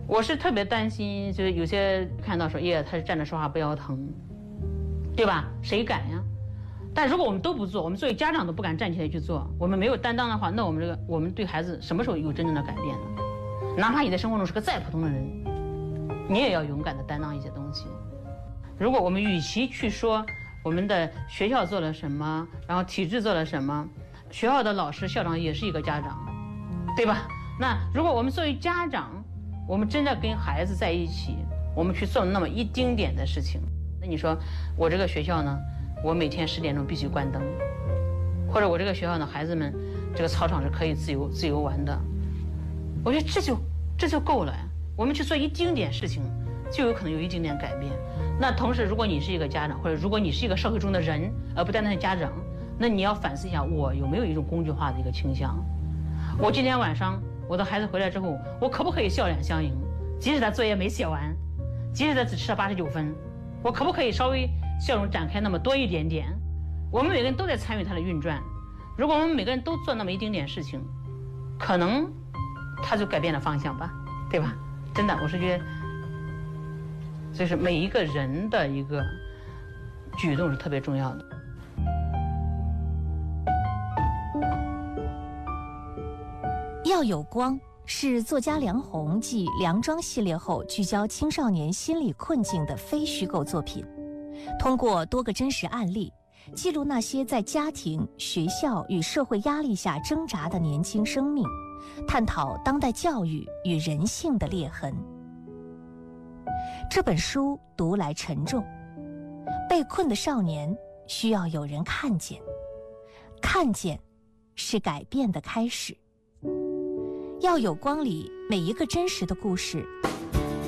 我是特别担心，就是有些看到说，他是站着说话不腰疼，对吧？谁敢呀？但如果我们都不做，我们作为家长都不敢站起来去做，我们没有担当的话，那我们对孩子什么时候有真正的改变呢？哪怕你在生活中是个再普通的人，你也要勇敢地担当一些东西。如果我们与其去说我们的学校做了什么，然后体制做了什么，学校的老师校长也是一个家长，对吧？那如果我们作为家长，我们真的跟孩子在一起，我们去做那么一丁点的事情，那你说我这个学校呢，我每天10点钟必须关灯，或者我这个学校呢，孩子们这个操场是可以自由玩的，我觉得这就够了呀。我们去做一丁点事情，就有可能有一丁点改变。那同时，如果你是一个家长，或者如果你是一个社会中的人，而不单单是家长，那你要反思一下，我有没有一种工具化的一个倾向？我今天晚上我的孩子回来之后，我可不可以笑脸相迎？即使他作业没写完，即使他只吃了89分，我可不可以稍微笑容展开那么多一点点？我们每个人都在参与他的运转，如果我们每个人都做那么一丁点事情，可能他就改变了方向吧，对吧？真的，我是觉得，就是每一个人的一个举动是特别重要的。 要有光是作家梁鸿继梁庄系列后聚焦青少年心理困境的非虚构作品，通过多个真实案例，记录那些在家庭、学校与社会压力下挣扎的年轻生命，探讨当代教育与人性的裂痕。这本书读来沉重，被困的少年需要有人看见，看见是改变的开始。要有光里每一个真实的故事